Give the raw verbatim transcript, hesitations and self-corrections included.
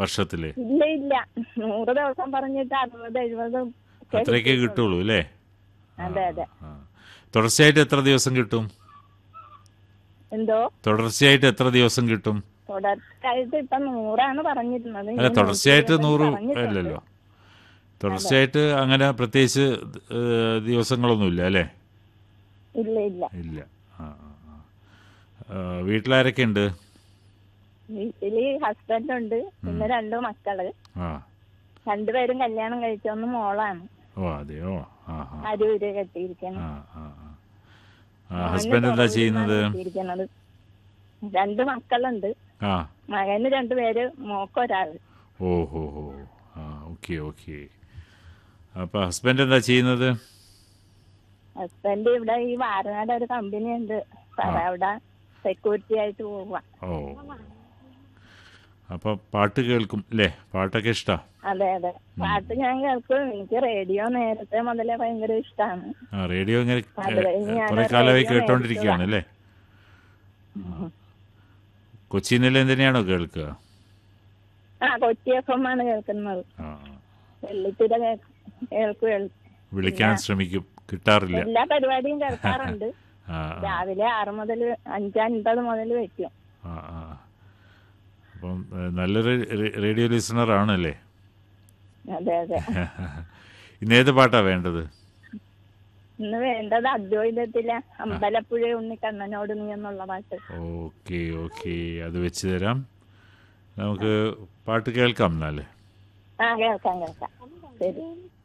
വർഷത്തില്? ഇല്ല ഇല്ല, നൂറ് ദിവസം പറഞ്ഞിട്ട് അറുപത് എഴുപത് അത്രയൊക്കെ കിട്ടുള്ളൂ അല്ലേ? അതെ അതെ. തുടർച്ചയായിട്ട് എത്ര ദിവസം കിട്ടും? എന്തോ തുടർച്ചയായിട്ട് എത്ര ദിവസം കിട്ടും? തുടർച്ചയായിട്ട് ഇപ്പൊ നൂറാണ് പറഞ്ഞിരുന്നത്. അല്ല, തുടർച്ചയായിട്ട് നൂറ് അല്ലല്ലോ, തുടർച്ചയായിട്ട് അങ്ങനെ പ്രത്യേകിച്ച് ദിവസങ്ങളൊന്നുമില്ല അല്ലേ? ഇല്ല ഇല്ല ഇല്ല. ആ ആ. വീട്ടിലാരൊക്കെ ഉണ്ട്? വീട്ടില് ഹസ്ബൻഡ് ഉണ്ട്, പിന്നെ രണ്ടു മക്കള്. രണ്ടുപേരും കല്യാണം കഴിച്ച, ഒന്ന് മോളാണ്. ഓ അതെയോ? അരൂര് കെട്ടിയിരിക്കണം. ഹസ്ബൻഡ് എന്താ ചെയ്യുന്നത്? രണ്ട് മക്കളുണ്ട്, മകന് രണ്ടുപേര്, മോക്കൊരാള്. ഓ ഹോ ഹോ. ആ ഓക്കെ ഓക്കെ. അപ്പൊ ഹസ്ബൻഡ് എന്താ ചെയ്യുന്നത്? ഹസ്ബൻഡ് ഇവിടെ ഈ വാരനാട് ഒരു കമ്പനി ഉണ്ട് സാറേ, അവിടെ സെക്യൂരിറ്റി ആയിട്ട് പോവുക. ഓ, അപ്പൊ പാട്ട് കേൾക്കും അല്ലേ? പാട്ടൊക്കെ ഇഷ്ടാ? അതെ അതെ, പാട്ട് ഞാൻ കേൾക്കും. എനിക്ക് റേഡിയോ നേരത്തെ മുതലേ ഭയങ്കര ഇഷ്ടമാണ്. ആ, റേഡിയോ ഇങ്ങനെ കുറെ കാലമായി കേട്ടോണ്ടിരിക്കുകയാണ് അല്ലേ? കൊച്ചിയിലെ എന്തിനാണോ കേൾക്കുക? ആ, കൊച്ചി എഫ് എം ആണ് കേൾക്കുന്നത്. വെള്ളിത്തിര കേൾക്കും. വിളിക്കാൻ ശ്രമിക്കും, കിട്ടാറില്ല. എല്ലാ പരിപാടിയും കേൾക്കാറുണ്ട്. രാവിലെ ആറ് മുതൽ അഞ്ചൻപത് മുതൽ വെക്കും. ആ ആ. അപ്പം നല്ലൊരു റേഡിയോ ലിസണർ ആണല്ലേ? അതെ അതെ. ഇന്ന് ഏത് പാട്ടാ വേണ്ടത്? ഇന്ന് വേണ്ടത് അദ്വൈതത്തിലെ അമ്പലപ്പുഴ ഉണ്ണിക്കണ്ണനോട് നീ എന്നുള്ള പാട്ട്. ഓക്കെ ഓക്കെ, അത് വെച്ച് തരാം. നമുക്ക് പാട്ട് കേൾക്കാം എന്നാല്. ആ, കേൾക്കാം കേൾക്കാം. ശരി.